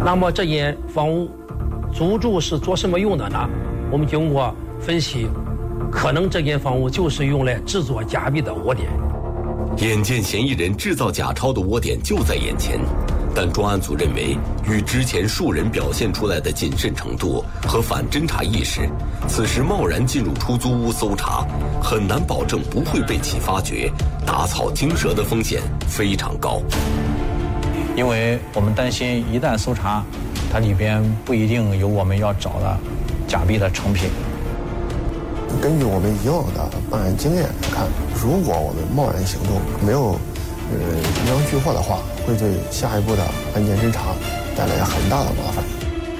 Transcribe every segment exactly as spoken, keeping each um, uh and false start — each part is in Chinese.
那么这间房屋租住是做什么用的呢？我们经过分析，可能这间房屋就是用来制作假币的窝点。 眼见嫌疑人制造假钞的窝点就在眼前，但专案组认为，与之前数人表现出来的谨慎程度和反侦查意识，此时贸然进入出租屋搜查，很难保证不会被其发觉，打草惊蛇的风险非常高。 因为我们担心，一旦搜查，它里边不一定有我们要找的假币的成品。 根据我们以往的办案经验来看，如果我们贸然行动，没有呃银行具获的话，会对下一步的案件侦查带来很大的麻烦。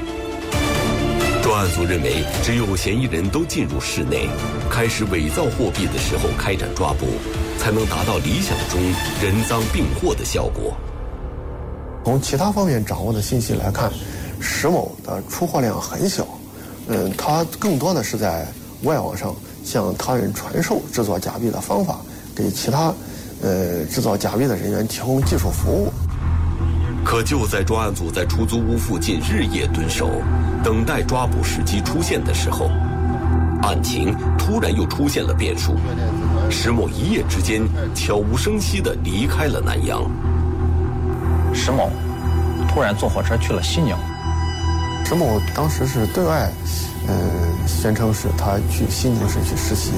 专案组认为，只有嫌疑人都进入室内，开始伪造货币的时候开展抓捕，才能达到理想中人赃并获的效果。 从其他方面掌握的信息来看，石某的出货量很小，嗯，他更多的是在外网上向他人传授制作假币的方法，给其他呃制造假币的人员提供技术服务。 可就在专案组在出租屋附近日夜蹲守，等待抓捕时机出现的时候，案情突然又出现了变数。石某一夜之间悄无声息地离开了南阳。 石某突然坐火车去了西宁。 石某当时是对外呃宣称是他去西宁市去实习，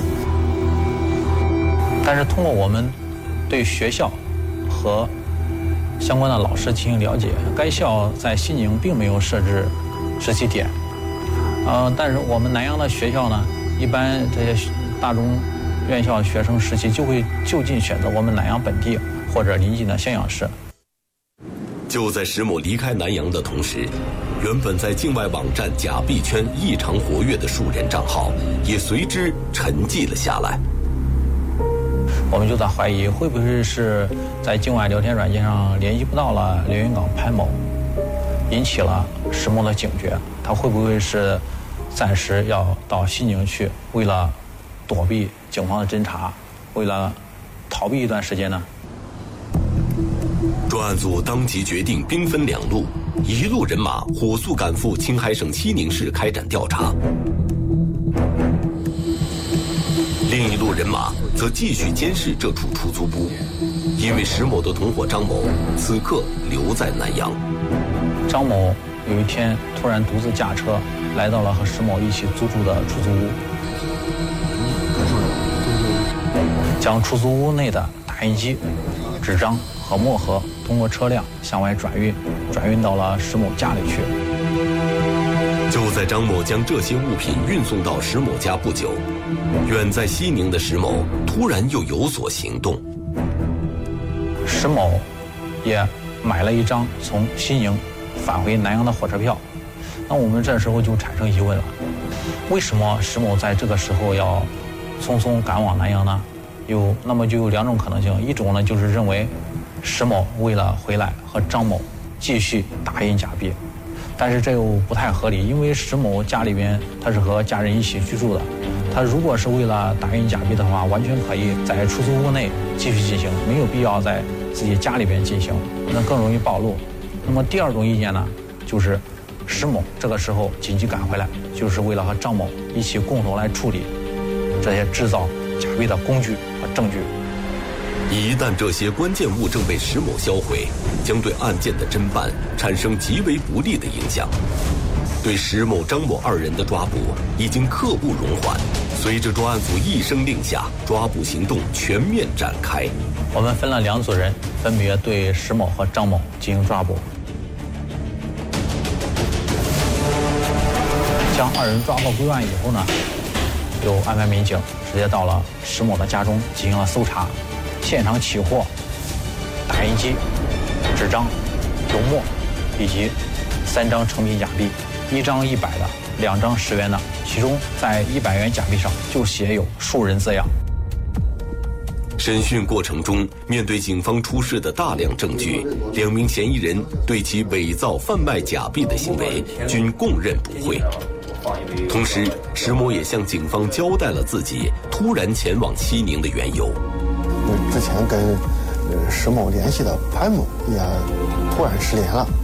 但是通过我们对学校和相关的老师进行了解，该校在西宁并没有设置实习点。呃，但是我们南阳的学校呢，一般这些大中院校学生实习就会就近选择我们南阳本地或者邻近的襄阳市。 就在石某离开南阳的同时，原本在境外网站假币圈异常活跃的数人账号也随之沉寂了下来。 我们就在怀疑，会不会是在境外聊天软件上联系不到了连云港潘某，引起了石某的警觉。他会不会是暂时要到西宁去，为了躲避警方的侦查，为了逃避一段时间呢？ 专案组当即决定兵分两路，一路人马火速赶赴青海省西宁市开展调查，另一路人马则继续监视这处出租屋，因为石某的同伙张某此刻留在南阳。 张某有一天突然独自驾车来到了和石某一起租住的出租屋，将出租屋内的打印机、纸张和墨盒通过车辆向外转运，转运到了石某家里去。 就在张某将这些物品运送到石某家不久，远在西宁的石某突然又有所行动。 石某也买了一张从西宁返回南阳的火车票。那我们这时候就产生疑问了，为什么石某在这个时候要匆匆赶往南阳呢？有那么就有两种可能性，一种呢就是认为石某为了回来和张某继续打印假币，但是这又不太合理，因为石某家里边他是和家人一起居住的，他如果是为了打印假币的话，完全可以在出租屋内继续进行，没有必要在自己家里边进行，那更容易暴露。那么第二种意见呢，就是石某这个时候紧急赶回来，就是为了和张某一起共同来处理这些制造假币的工具和证据。 一旦这些关键物证被石某销毁，将对案件的侦办产生极为不利的影响。对石某、张某二人的抓捕已经刻不容缓，随着专案组一声令下，抓捕行动全面展开。 我们分了两组人，分别对石某和张某进行抓捕。将二人抓获归案以后呢，又安排民警直接到了石某的家中进行了搜查，现场起获打印机、纸张、油墨以及三张成品假币，一张一百的，两张十元的，其中在一百元假币上就写有数人字样。 审讯过程中，面对警方出示的大量证据，两名嫌疑人对其伪造、贩卖假币的行为均供认不讳。同时，石某也向警方交代了自己突然前往西宁的缘由。 之前跟呃石某联系的潘某也突然失联了。